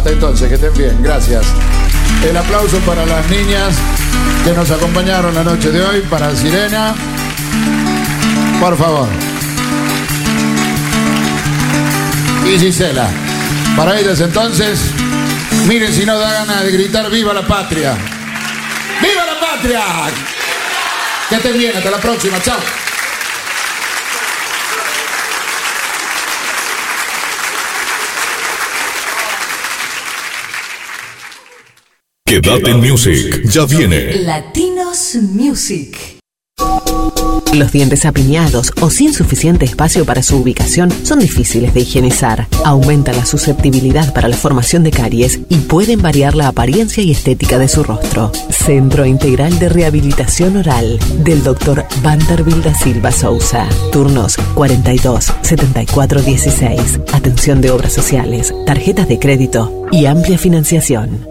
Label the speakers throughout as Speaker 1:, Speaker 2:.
Speaker 1: Hasta entonces, que estén bien. Gracias. El aplauso para las niñas que nos acompañaron la noche de hoy, para Sirena. Por favor. Y Gisela. Para ellas entonces, miren si no da ganas de gritar ¡viva la patria! ¡Viva la patria! Que estén bien, hasta la próxima, chao.
Speaker 2: Quédate en Music, ya viene
Speaker 3: Latinos Music.
Speaker 4: Los dientes apiñados o sin suficiente espacio para su ubicación son difíciles de higienizar, aumentan la susceptibilidad para la formación de caries y pueden variar la apariencia y estética de su rostro. Centro Integral de Rehabilitación Oral del Dr. Vanderbilt da Silva Souza. Turnos 42 74 16. Atención de obras sociales, tarjetas de crédito y amplia financiación.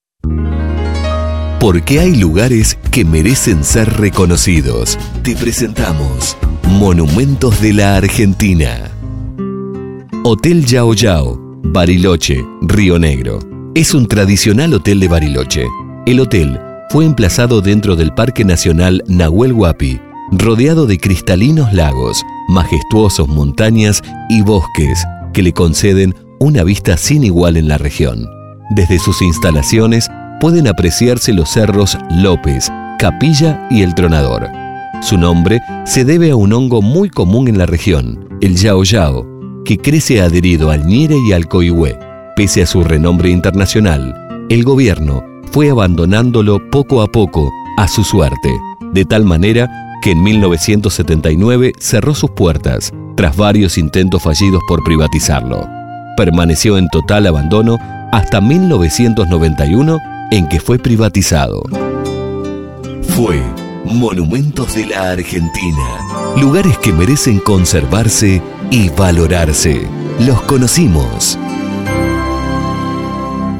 Speaker 5: Porque hay lugares que merecen ser reconocidos. Te presentamos Monumentos de la Argentina. Hotel Yao Yao, Bariloche, Río Negro. Es un tradicional hotel de Bariloche. El hotel fue emplazado dentro del Parque Nacional Nahuel Huapi, rodeado de cristalinos lagos, majestuosos montañas y bosques que le conceden una vista sin igual en la región. Desde sus instalaciones pueden apreciarse los cerros López, Capilla y El Tronador. Su nombre se debe a un hongo muy común en la región, el yao yao, que crece adherido al ñire y al coihue. Pese a su renombre internacional, el gobierno fue abandonándolo poco a poco a su suerte, de tal manera que en 1979 cerró sus puertas, tras varios intentos fallidos por privatizarlo. Permaneció en total abandono hasta 1991, en que fue privatizado. Fue Monumentos de la Argentina. Lugares que merecen conservarse y valorarse. Los conocimos.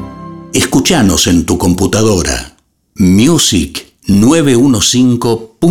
Speaker 6: Escuchanos en tu computadora. Music 915.